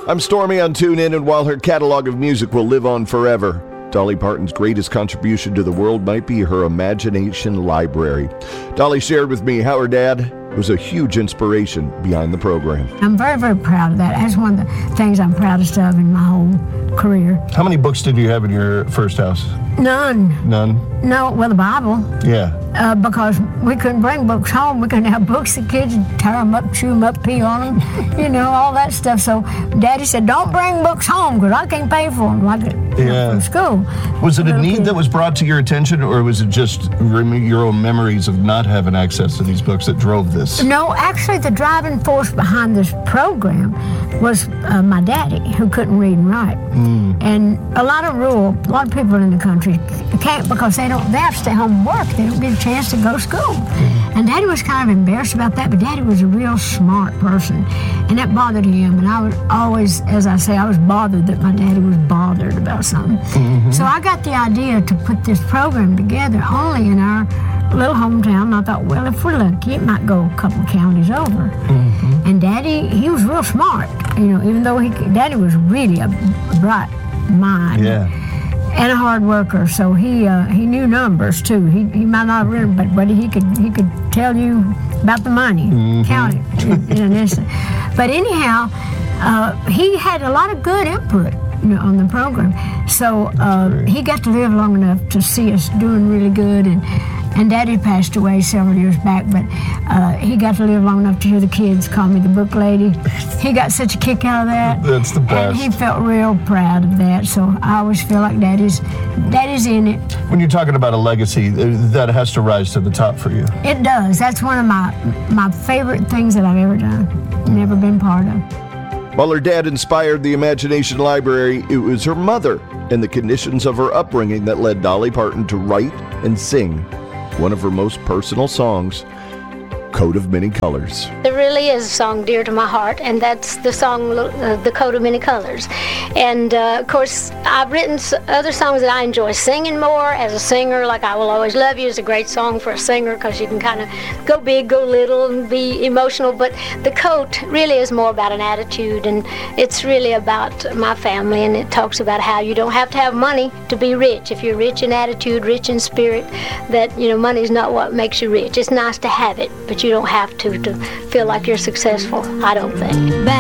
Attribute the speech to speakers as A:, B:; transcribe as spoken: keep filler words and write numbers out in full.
A: I'm Stormy on TuneIn, and while her catalog of music will live on forever, Dolly Parton's greatest contribution to the world might be her imagination library. Dolly shared with me how her dad was a huge inspiration behind the program.
B: I'm very, very proud of that. That's one of the things I'm proudest of in my whole career.
C: How many books did you have in your first house?
B: None.
C: None?
B: No, well, the Bible.
C: Yeah.
B: Uh, because we couldn't bring books home. We couldn't have books. The kids would tear them up, chew them up, pee on them, you know, all that stuff. So Daddy said, don't bring books home because I can't pay for them like you know,
C: yeah.
B: from school.
C: Was it a need
B: kids.
C: that was brought to your attention, or was it just rem- your own memories of not having access to these books that drove this?
B: No, actually the driving force behind this program was uh, my daddy, who couldn't read and write. Mm. And a lot of rural, a lot of people in the country can't because they don't, they have to stay home and work. They don't get a chance to go to school. Mm. And Daddy was kind of embarrassed about that, but Daddy was a real smart person. And that bothered him. And I was always, as I say, I was bothered that my daddy was bothered about something. Mm-hmm. So I got the idea to put this program together only in our little hometown. And I thought, well, if we're lucky, it might go a couple counties over. Mm-hmm. And Daddy, he was real smart, you know, even though he, Daddy was really a bright mind.
C: Yeah.
B: And a hard worker, so he uh, he knew numbers too. He he might not have read, but but he could he could tell you about the money, mm-hmm. count it in, in an instant. But anyhow, uh, he had a lot of good input, you know, on the program. So uh, he got to live long enough to see us doing really good. And and Daddy passed away several years back, but uh, he got to live long enough to hear the kids call me the book lady. He got such a kick out of that.
C: That's the best.
B: And he felt real proud of that. So I always feel like Daddy's, Daddy's in it.
C: When you're talking about a legacy, that has to rise to the top for you.
B: It does. That's one of my my favorite things that I've ever done. Never been part of.
A: While her dad inspired the Imagination Library, it was her mother and the conditions of her upbringing that led Dolly Parton to write and sing one of her most personal songs, Coat of Many Colors.
D: There really is a song dear to my heart, and that's the song, uh, The Coat of Many Colors. And, uh, of course, I've written other songs that I enjoy singing more as a singer, like I Will Always Love You is a great song for a singer because you can kind of go big, go little, and be emotional. But The Coat really is more about an attitude, and it's really about my family, and it talks about how you don't have to have money to be rich. If you're rich in attitude, rich in spirit, that, you know, money's not what makes you rich. It's nice to have it, but you don't have to to feel like you're successful, I don't think.